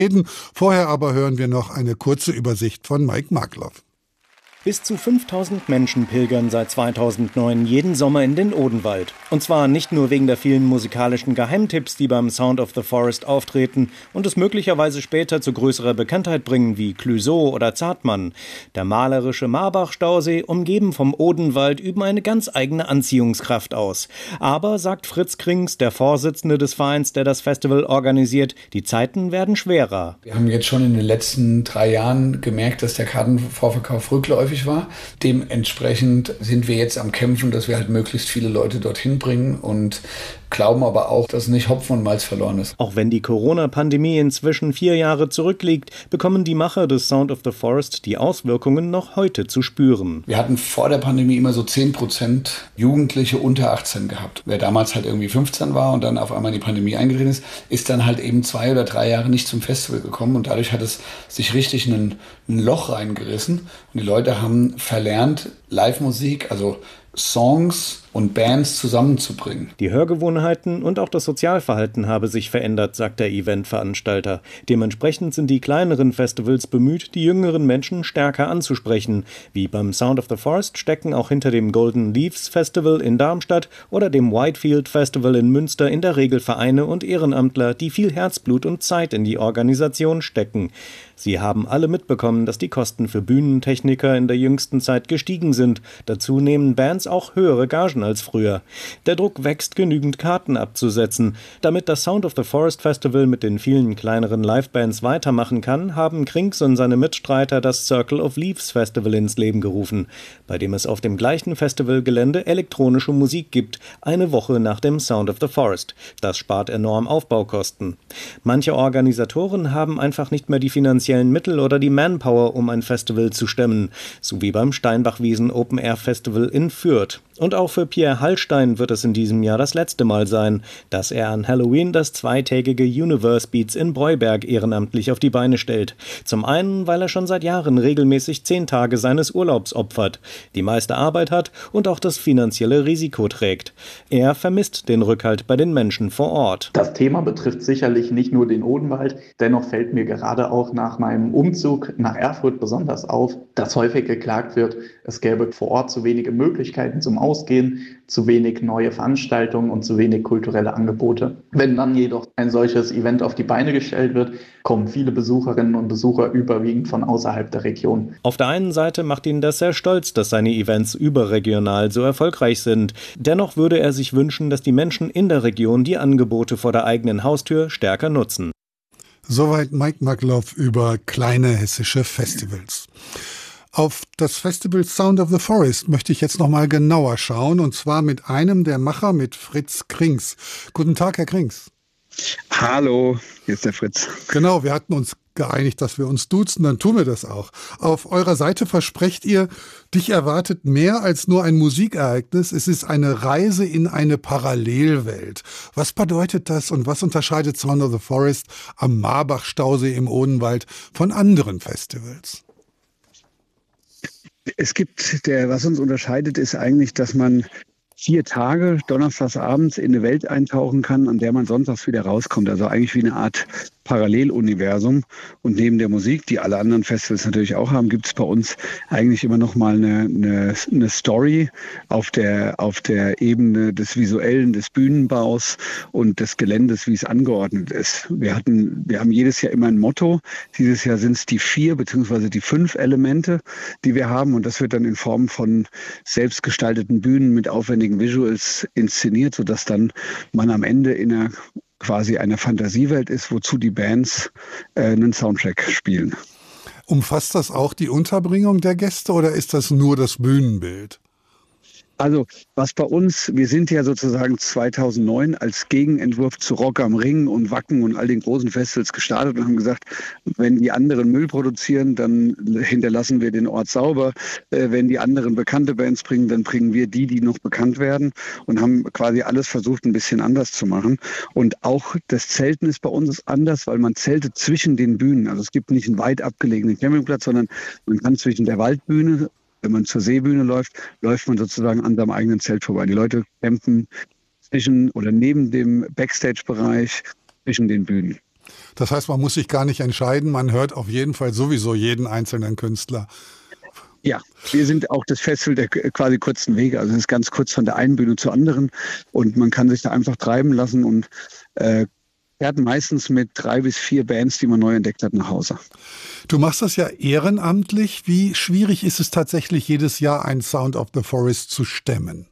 reden. Vorher aber hören wir noch eine kurze Übersicht von Mike Markloff. Bis zu 5000 Menschen pilgern seit 2009 jeden Sommer in den Odenwald. Und zwar nicht nur wegen der vielen musikalischen Geheimtipps, die beim Sound of the Forest auftreten und es möglicherweise später zu größerer Bekanntheit bringen, wie Clouseau oder Zartmann. Der malerische Marbach-Stausee, umgeben vom Odenwald, üben eine ganz eigene Anziehungskraft aus. Aber, sagt Fritz Krings, der Vorsitzende des Vereins, der das Festival organisiert, die Zeiten werden schwerer. Wir haben jetzt schon in den letzten 3 Jahren gemerkt, dass der Kartenvorverkauf rückläufig war. Dementsprechend sind wir jetzt am Kämpfen, dass wir halt möglichst viele Leute dorthin bringen und glauben aber auch, dass nicht Hopfen und Malz verloren ist. Auch wenn die Corona-Pandemie inzwischen 4 Jahre zurückliegt, bekommen die Macher des Sound of the Forest die Auswirkungen noch heute zu spüren. Wir hatten vor der Pandemie immer so 10% Jugendliche unter 18 gehabt. Wer damals halt irgendwie 15 war und dann auf einmal in die Pandemie eingetreten ist dann halt eben 2 oder 3 Jahre nicht zum Festival gekommen und dadurch hat es sich richtig ein Loch reingerissen und die Leute haben verlernt, Live-Musik, also Songs und Bands zusammenzubringen. Die Hörgewohnheiten und auch das Sozialverhalten habe sich verändert, sagt der Eventveranstalter. Dementsprechend sind die kleineren Festivals bemüht, die jüngeren Menschen stärker anzusprechen. Wie beim Sound of the Forest stecken auch hinter dem Golden Leaves Festival in Darmstadt oder dem Whitefield Festival in Münster in der Regel Vereine und Ehrenamtler, die viel Herzblut und Zeit in die Organisation stecken. Sie haben alle mitbekommen, dass die Kosten für Bühnentechniker in der jüngsten Zeit gestiegen sind. Dazu nehmen Bands auch höhere Gagen als früher. Der Druck wächst, genügend Karten abzusetzen. Damit das Sound of the Forest Festival mit den vielen kleineren Livebands weitermachen kann, haben Krings und seine Mitstreiter das Circle of Leaves Festival ins Leben gerufen, bei dem es auf dem gleichen Festivalgelände elektronische Musik gibt, eine Woche nach dem Sound of the Forest. Das spart enorm Aufbaukosten. Manche Organisatoren haben einfach nicht mehr die finanziellen Mittel oder die Manpower, um ein Festival zu stemmen, so wie beim Steinbach-Wiesen Open Air Festival in Fürth. Und auch für Pierre Hallstein wird es in diesem Jahr das letzte Mal sein, dass er an Halloween das zweitägige Universe Beats in Breuberg ehrenamtlich auf die Beine stellt. Zum einen, weil er schon seit Jahren regelmäßig 10 Tage seines Urlaubs opfert, die meiste Arbeit hat und auch das finanzielle Risiko trägt. Er vermisst den Rückhalt bei den Menschen vor Ort. Das Thema betrifft sicherlich nicht nur den Odenwald, dennoch fällt mir gerade auch nach meinem Umzug nach Erfurt besonders auf, dass häufig geklagt wird, es gäbe vor Ort zu wenige Möglichkeiten zum Ausgehen, zu wenig neue Veranstaltungen und zu wenig kulturelle Angebote. Wenn dann jedoch ein solches Event auf die Beine gestellt wird, kommen viele Besucherinnen und Besucher überwiegend von außerhalb der Region. Auf der einen Seite macht ihn das sehr stolz, dass seine Events überregional so erfolgreich sind. Dennoch würde er sich wünschen, dass die Menschen in der Region die Angebote vor der eigenen Haustür stärker nutzen. Soweit Mike Markloff über kleine hessische Festivals. Auf das Festival Sound of the Forest möchte ich jetzt noch mal genauer schauen, und zwar mit einem der Macher, mit Fritz Krings. Guten Tag, Herr Krings. Hallo, hier ist der Fritz. Genau, wir hatten uns geeinigt, dass wir uns duzen, dann tun wir das auch. Auf eurer Seite versprecht ihr, dich erwartet mehr als nur ein Musikereignis. Es ist eine Reise in eine Parallelwelt. Was bedeutet das und was unterscheidet Sound of the Forest am Marbach-Stausee im Odenwald von anderen Festivals? Was uns unterscheidet, ist eigentlich, dass man 4 Tage donnerstags abends in eine Welt eintauchen kann, an der man sonntags wieder rauskommt. Also eigentlich wie eine Art Paralleluniversum. Und neben der Musik, die alle anderen Festivals natürlich auch haben, gibt es bei uns eigentlich immer noch mal eine Story auf der Ebene des Visuellen, des Bühnenbaus und des Geländes, wie es angeordnet ist. Wir haben jedes Jahr immer ein Motto. Dieses Jahr sind es die 4 bzw. die 5 Elemente, die wir haben. Und das wird dann in Form von selbstgestalteten Bühnen mit aufwendigen Visuals inszeniert, sodass dann man am Ende in einer Fantasiewelt ist, wozu die Bands einen Soundtrack spielen. Umfasst das auch die Unterbringung der Gäste oder ist das nur das Bühnenbild? Also was bei uns, wir sind ja sozusagen 2009 als Gegenentwurf zu Rock am Ring und Wacken und all den großen Festivals gestartet und haben gesagt, wenn die anderen Müll produzieren, dann hinterlassen wir den Ort sauber. Wenn die anderen bekannte Bands bringen, dann bringen wir die noch bekannt werden, und haben quasi alles versucht, ein bisschen anders zu machen. Und auch das Zelten ist bei uns anders, weil man zeltet zwischen den Bühnen. Also es gibt nicht einen weit abgelegenen Campingplatz, sondern man kann zwischen der Waldbühne, wenn man zur Seebühne läuft man sozusagen an seinem eigenen Zelt vorbei. Die Leute campen zwischen oder neben dem Backstage-Bereich, zwischen den Bühnen. Das heißt, man muss sich gar nicht entscheiden, man hört auf jeden Fall sowieso jeden einzelnen Künstler. Ja, wir sind auch das Festival der quasi kurzen Wege. Also es ist ganz kurz von der einen Bühne zur anderen und man kann sich da einfach treiben lassen und fährt meistens mit 3 bis 4 Bands, die man neu entdeckt hat, nach Hause. Du machst das ja ehrenamtlich. Wie schwierig ist es tatsächlich, jedes Jahr ein Sound of the Forest zu stemmen?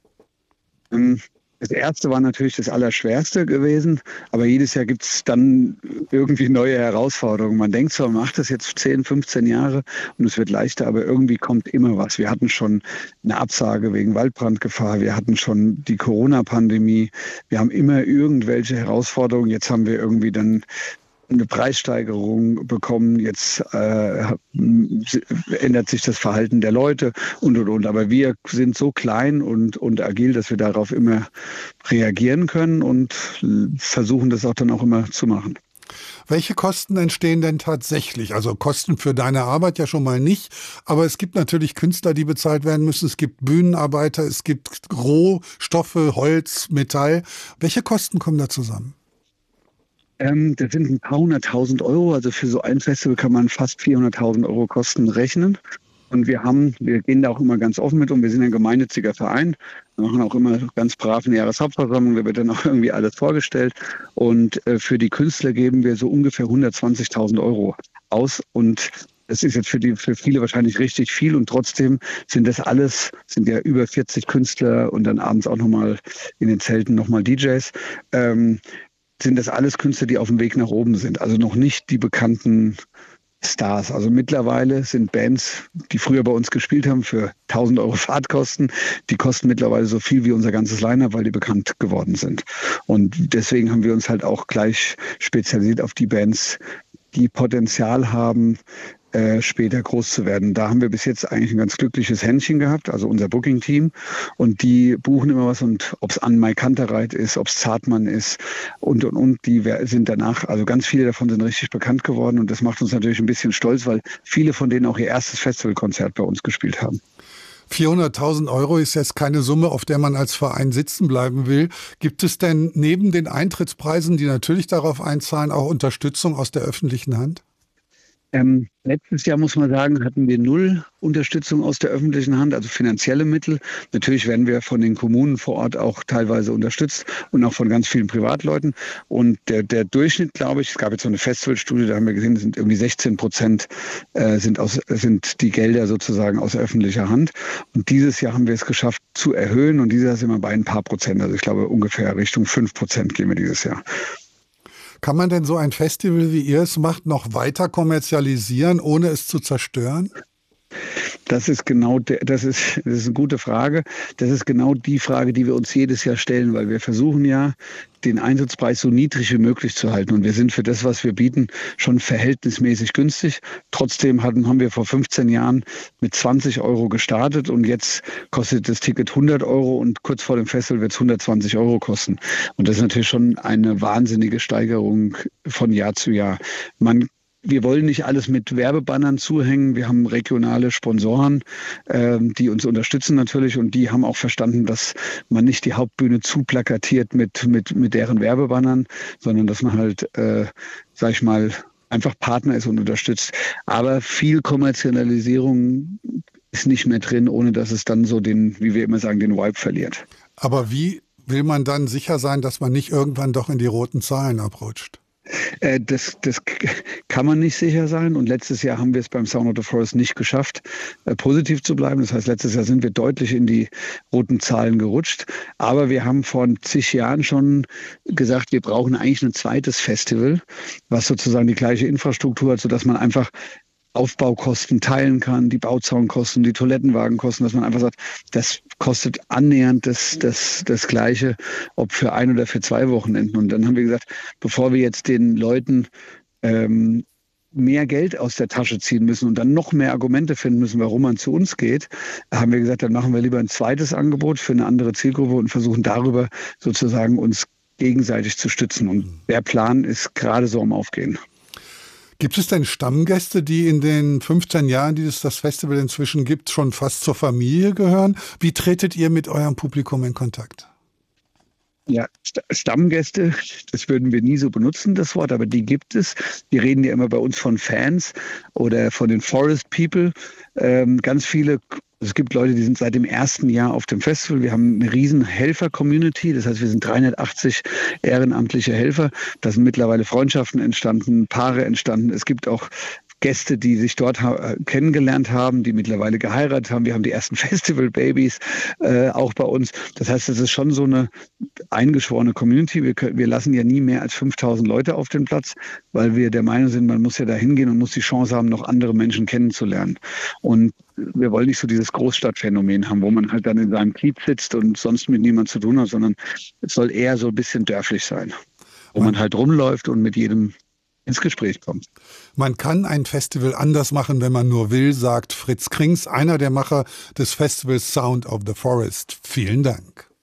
Das erste war natürlich das Allerschwerste gewesen, aber jedes Jahr gibt es dann irgendwie neue Herausforderungen. Man denkt zwar, man macht das jetzt 10, 15 Jahre und es wird leichter, aber irgendwie kommt immer was. Wir hatten schon eine Absage wegen Waldbrandgefahr, wir hatten schon die Corona-Pandemie, wir haben immer irgendwelche Herausforderungen. Jetzt haben wir irgendwie dann eine Preissteigerung bekommen, jetzt ändert sich das Verhalten der Leute und. Aber wir sind so klein und agil, dass wir darauf immer reagieren können und versuchen das auch dann auch immer zu machen. Welche Kosten entstehen denn tatsächlich? Also Kosten für deine Arbeit ja schon mal nicht, aber es gibt natürlich Künstler, die bezahlt werden müssen. Es gibt Bühnenarbeiter, es gibt Rohstoffe, Holz, Metall. Welche Kosten kommen da zusammen? Das sind ein paar 100.000 Euro. Also für so ein Festival kann man fast 400.000 Euro Kosten rechnen. Und wir gehen da auch immer ganz offen mit um. Wir sind ein gemeinnütziger Verein. Wir machen auch immer ganz brav eine Jahreshauptversammlung. Da wird dann auch irgendwie alles vorgestellt. Und für die Künstler geben wir so ungefähr 120.000 Euro aus. Und das ist jetzt für viele wahrscheinlich richtig viel. Und trotzdem sind ja über 40 Künstler und dann abends auch nochmal in den Zelten nochmal DJs. Sind das alles Künstler, die auf dem Weg nach oben sind. Also noch nicht die bekannten Stars. Also mittlerweile sind Bands, die früher bei uns gespielt haben, für 1.000 Euro Fahrtkosten, die kosten mittlerweile so viel wie unser ganzes Line-Up, weil die bekannt geworden sind. Und deswegen haben wir uns halt auch gleich spezialisiert auf die Bands, die Potenzial haben, später groß zu werden. Da haben wir bis jetzt eigentlich ein ganz glückliches Händchen gehabt, also unser Booking-Team. Und die buchen immer was, und ob es Anne-Mai Kantereit ist, ob es Zartmann ist und. Die sind danach, also ganz viele davon sind richtig bekannt geworden. Und das macht uns natürlich ein bisschen stolz, weil viele von denen auch ihr erstes Festivalkonzert bei uns gespielt haben. 400.000 Euro ist jetzt keine Summe, auf der man als Verein sitzen bleiben will. Gibt es denn neben den Eintrittspreisen, die natürlich darauf einzahlen, auch Unterstützung aus der öffentlichen Hand? Letztes Jahr, muss man sagen, hatten wir 0 Unterstützung aus der öffentlichen Hand, also finanzielle Mittel. Natürlich werden wir von den Kommunen vor Ort auch teilweise unterstützt und auch von ganz vielen Privatleuten. Und der Durchschnitt, glaube ich, es gab jetzt so eine Festivalstudie, da haben wir gesehen, sind irgendwie 16% sind die Gelder sozusagen aus öffentlicher Hand. Und dieses Jahr haben wir es geschafft zu erhöhen, und dieses Jahr sind wir bei ein paar Prozent. Also ich glaube ungefähr Richtung 5% gehen wir dieses Jahr. Kann man denn so ein Festival, wie ihr es macht, noch weiter kommerzialisieren, ohne es zu zerstören? Das ist eine gute Frage. Das ist genau die Frage, die wir uns jedes Jahr stellen, weil wir versuchen ja, den Eintrittspreis so niedrig wie möglich zu halten. Und wir sind für das, was wir bieten, schon verhältnismäßig günstig. Trotzdem haben wir vor 15 Jahren mit 20 Euro gestartet, und jetzt kostet das Ticket 100 Euro und kurz vor dem Festival wird es 120 Euro kosten. Und das ist natürlich schon eine wahnsinnige Steigerung von Jahr zu Jahr. Wir wollen nicht alles mit Werbebannern zuhängen. Wir haben regionale Sponsoren, die uns unterstützen natürlich, und die haben auch verstanden, dass man nicht die Hauptbühne zu plakatiert mit deren Werbebannern, sondern dass man halt, sag ich mal, einfach Partner ist und unterstützt. Aber viel Kommerzialisierung ist nicht mehr drin, ohne dass es dann so wie wir immer sagen, den Vibe verliert. Aber wie will man dann sicher sein, dass man nicht irgendwann doch in die roten Zahlen abrutscht? Das kann man nicht sicher sein, und letztes Jahr haben wir es beim Sound of the Forest nicht geschafft, positiv zu bleiben. Das heißt, letztes Jahr sind wir deutlich in die roten Zahlen gerutscht, aber wir haben vor zig Jahren schon gesagt, wir brauchen eigentlich ein zweites Festival, was sozusagen die gleiche Infrastruktur hat, sodass man einfach Aufbaukosten teilen kann, die Bauzaunkosten, die Toilettenwagenkosten, dass man einfach sagt, das kostet annähernd das Gleiche, ob für 1 oder für 2 Wochenenden. Und dann haben wir gesagt, bevor wir jetzt den Leuten mehr Geld aus der Tasche ziehen müssen und dann noch mehr Argumente finden müssen, warum man zu uns geht, haben wir gesagt, dann machen wir lieber ein zweites Angebot für eine andere Zielgruppe und versuchen darüber sozusagen uns gegenseitig zu stützen. Und der Plan ist gerade so am Aufgehen. Gibt es denn Stammgäste, die in den 15 Jahren, die es das Festival inzwischen gibt, schon fast zur Familie gehören? Wie tretet ihr mit eurem Publikum in Kontakt? Ja, Stammgäste, das würden wir nie so benutzen, das Wort, aber die gibt es. Die reden ja immer bei uns von Fans oder von den Forest People. Ganz viele, es gibt Leute, die sind seit dem ersten Jahr auf dem Festival. Wir haben eine riesen Helfer-Community, das heißt, wir sind 380 ehrenamtliche Helfer. Da sind mittlerweile Freundschaften entstanden, Paare entstanden. Es gibt auch Gäste, die sich dort kennengelernt haben, die mittlerweile geheiratet haben. Wir haben die ersten Festival-Babys auch bei uns. Das heißt, es ist schon so eine eingeschworene Community. Wir lassen ja nie mehr als 5.000 Leute auf den Platz, weil wir der Meinung sind, man muss ja da hingehen und muss die Chance haben, noch andere Menschen kennenzulernen. Und wir wollen nicht so dieses Großstadtphänomen haben, wo man halt dann in seinem Kiez sitzt und sonst mit niemandem zu tun hat, sondern es soll eher so ein bisschen dörflich sein, wo man halt rumläuft und mit jedem ins Gespräch kommt. Man kann ein Festival anders machen, wenn man nur will, sagt Fritz Krings, einer der Macher des Festivals Sound of the Forest. Vielen Dank.